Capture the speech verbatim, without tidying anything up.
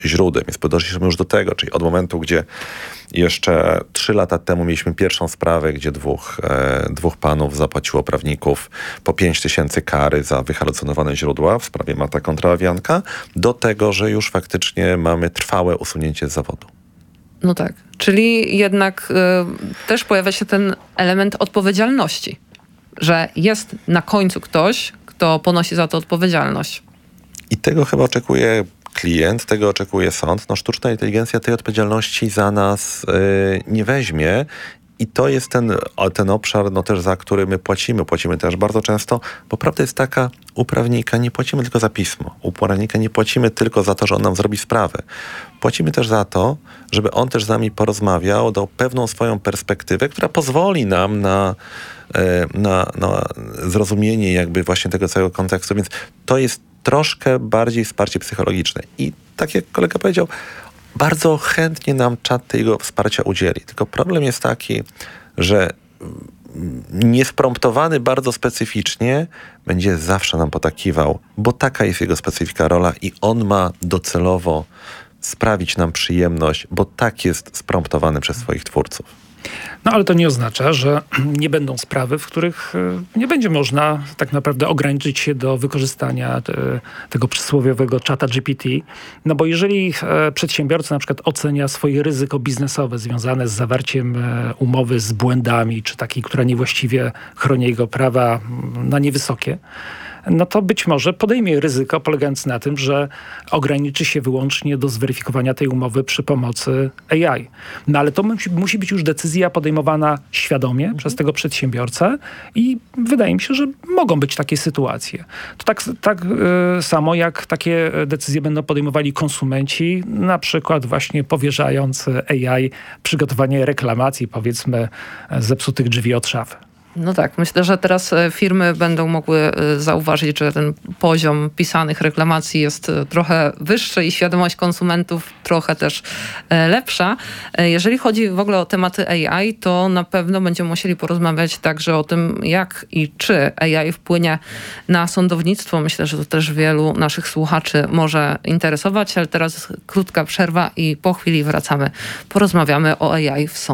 źródłem, więc podeszliśmy już do tego, czyli od momentu, gdzie jeszcze trzy lata temu mieliśmy pierwszą sprawę, gdzie dwóch, e, dwóch panów zapłaciło prawników po pięć tysięcy kary za wyhalucynowane źródła w sprawie Mata kontra Avianca, do tego, że już faktycznie mamy trwałe usunięcie z zawodu. No tak, czyli jednak y, też pojawia się ten element odpowiedzialności, że jest na końcu ktoś, kto ponosi za to odpowiedzialność. I tego chyba oczekuje klient, tego oczekuje sąd. No, sztuczna inteligencja tej odpowiedzialności za nas yy, nie weźmie. I to jest ten, ten obszar, no też za który my płacimy. Płacimy też bardzo często, bo prawda jest taka, u prawnika nie płacimy tylko za pismo. U prawnika nie płacimy tylko za to, że on nam zrobi sprawę. Płacimy też za to, żeby on też z nami porozmawiał, dał pewną swoją perspektywę, która pozwoli nam na, na, na zrozumienie jakby właśnie tego całego kontekstu. Więc to jest troszkę bardziej wsparcie psychologiczne. I tak jak kolega powiedział, bardzo chętnie nam czat tego wsparcia udzieli. Tylko problem jest taki, że niespromptowany bardzo specyficznie będzie zawsze nam potakiwał, bo taka jest jego specyfika rola i on ma docelowo sprawić nam przyjemność, bo tak jest spromptowany przez swoich twórców. No ale to nie oznacza, że nie będą sprawy, w których nie będzie można tak naprawdę ograniczyć się do wykorzystania te, tego przysłowiowego czata G P T. No bo jeżeli przedsiębiorca na przykład ocenia swoje ryzyko biznesowe związane z zawarciem umowy z błędami, czy takiej, która niewłaściwie chroni jego prawa na niewysokie, no to być może podejmie ryzyko polegające na tym, że ograniczy się wyłącznie do zweryfikowania tej umowy przy pomocy A I. No ale to musi, musi być już decyzja podejmowana świadomie mhm. przez tego przedsiębiorcę i wydaje mi się, że mogą być takie sytuacje. To tak, tak y, samo jak takie decyzje będą podejmowali konsumenci, na przykład właśnie powierzając A I przygotowanie reklamacji, powiedzmy, zepsutych drzwi od szafy. No tak, myślę, że teraz firmy będą mogły zauważyć, że ten poziom pisanych reklamacji jest trochę wyższy i świadomość konsumentów trochę też lepsza. Jeżeli chodzi w ogóle o tematy A I, to na pewno będziemy musieli porozmawiać także o tym, jak i czy A I wpłynie na sądownictwo. Myślę, że to też wielu naszych słuchaczy może interesować, ale teraz krótka przerwa i po chwili wracamy. Porozmawiamy o A I w sądzie.